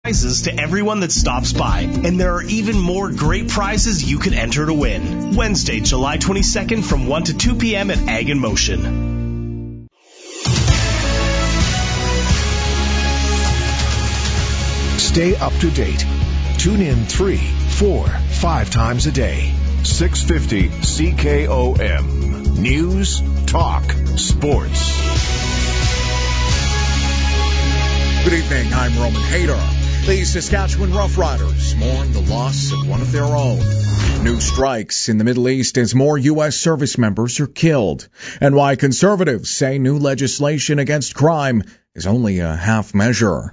prizes to everyone that stops by, and there are even more great prizes you can enter to win. Wednesday, July 22nd from 1 to 2 p.m. at Ag in Motion. Stay up to date. Tune in 3, 4, 5 times a day. 650 CKOM. News, talk, sports. Good evening, I'm Roman Hayter. The Saskatchewan Roughriders mourn the loss of one of their own. New strikes in the Middle East as more U.S. service members are killed, and why conservatives say new legislation against crime is only a half measure.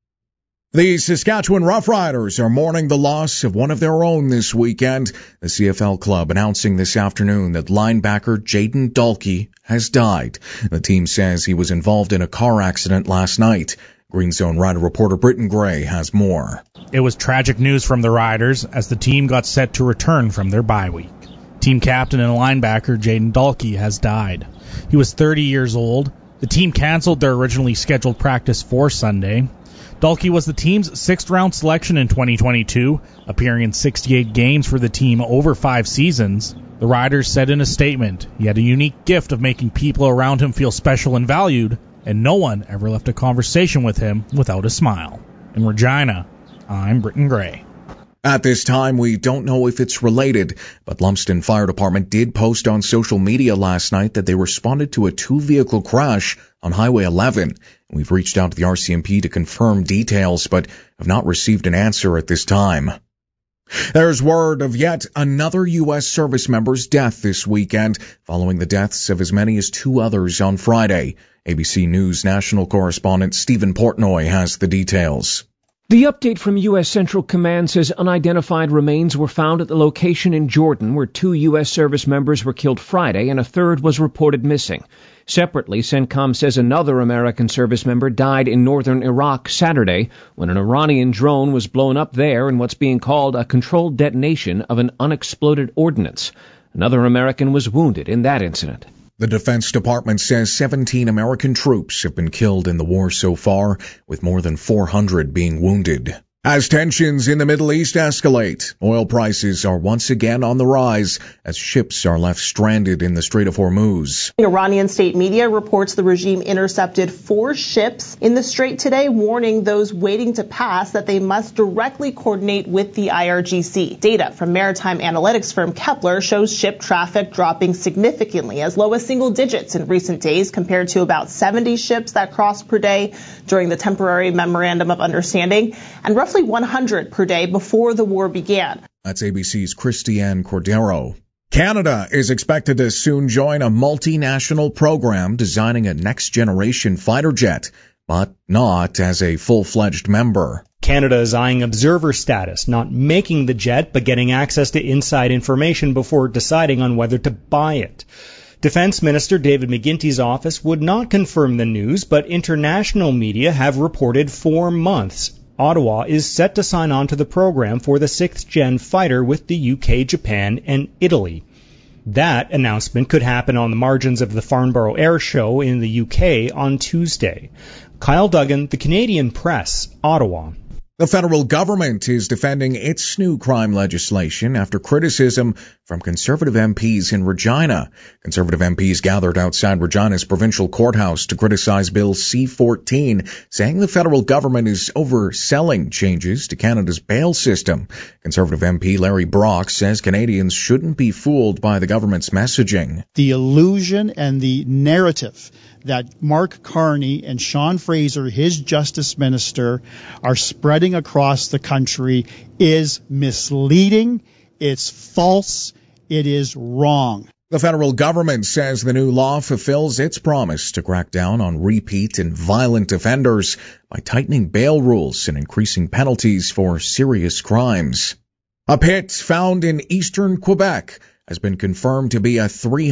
The Saskatchewan Roughriders are mourning the loss of one of their own this weekend. The CFL club announcing this afternoon that linebacker Jayden Dalkey has died. The team says he was involved in a car accident last night. Green Zone Rider reporter Britton Gray has more. It was tragic news from the Riders as the team got set to return from their bye week. Team captain and linebacker Jayden Dalkey has died. He was 30 years old. The team canceled their originally scheduled practice for Sunday. Dalkey was the team's 6th-round selection in 2022, appearing in 68 games for the team over 5 seasons. The Riders said in a statement he had a unique gift of making people around him feel special and valued, and no one ever left a conversation with him without a smile. In Regina, I'm Britton Gray. At this time, we don't know if it's related, but Lumsden Fire Department did post on social media last night that they responded to a 2-vehicle crash on Highway 11. We've reached out to the RCMP to confirm details, but have not received an answer at this time. There's word of yet another U.S. service member's death this weekend, following the deaths of as many as 2 others on Friday. ABC News national correspondent Stephen Portnoy has the details. The update from U.S. Central Command says unidentified remains were found at the location in Jordan where 2 U.S. service members were killed Friday and a third was reported missing. Separately, CENTCOM says another American service member died in northern Iraq Saturday when an Iranian drone was blown up there in what's being called a controlled detonation of an unexploded ordnance. Another American was wounded in that incident. The Defense Department says 17 American troops have been killed in the war so far, with more than 400 being wounded. As tensions in the Middle East escalate, oil prices are once again on the rise as ships are left stranded in the Strait of Hormuz. Iranian state media reports the regime intercepted 4 ships in the strait today, warning those waiting to pass that they must directly coordinate with the IRGC. Data from maritime analytics firm Kepler shows ship traffic dropping significantly, as low as single digits in recent days compared to about 70 ships that crossed per day during the temporary memorandum of understanding, and roughly 100 per day before the war began. That's ABC's Christiane Cordero. Canada is expected to soon join a multinational program designing a next-generation fighter jet, but not as a full-fledged member. Canada is eyeing observer status, not making the jet, but getting access to inside information before deciding on whether to buy it. Defense Minister David McGuinty's office would not confirm the news, but international media have reported 4 months. Ottawa is set to sign on to the program for the 6th-gen fighter with the UK, Japan, and Italy. That announcement could happen on the margins of the Farnborough Air Show in the UK on Tuesday. Kyle Duggan, The Canadian Press, Ottawa. The federal government is defending its new crime legislation after criticism from Conservative MPs in Regina. Conservative MPs gathered outside Regina's provincial courthouse to criticize Bill C-14, saying the federal government is overselling changes to Canada's bail system. Conservative MP Larry Brock says Canadians shouldn't be fooled by the government's messaging. The illusion and the narrative that Mark Carney and Sean Fraser, his justice minister, are spreading across the country is misleading, it's false, it is wrong. The federal government says the new law fulfills its promise to crack down on repeat and violent offenders by tightening bail rules and increasing penalties for serious crimes. A pit found in eastern Quebec has been confirmed to be a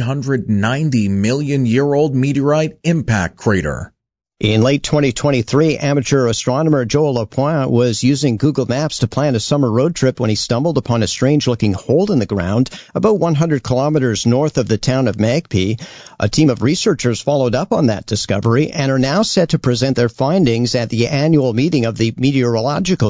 390-million-year-old meteorite impact crater. In late 2023, amateur astronomer Joel Lapointe was using Google Maps to plan a summer road trip when he stumbled upon a strange-looking hole in the ground about 100 kilometers north of the town of Magpie. A team of researchers followed up on that discovery and are now set to present their findings at the annual meeting of the Meteorological